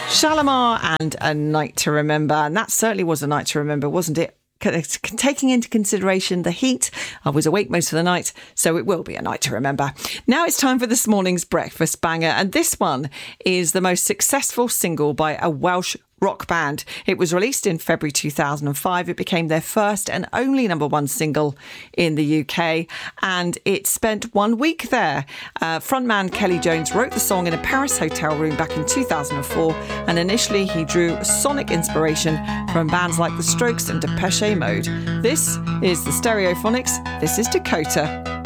Shalimar and A Night to Remember. And that certainly was a night to remember, wasn't it? Taking into consideration the heat, I was awake most of the night, so it will be a night to remember. Now it's time for this morning's breakfast banger, and this one is the most successful single by a Welsh rock band. It was released in February 2005. It became their first and only number one single in the UK, and it spent 1 week there. Frontman Kelly Jones wrote the song in a Paris hotel room back in 2004, and initially he drew sonic inspiration from bands like The Strokes and Depeche Mode. This is the Stereophonics. This is Dakota.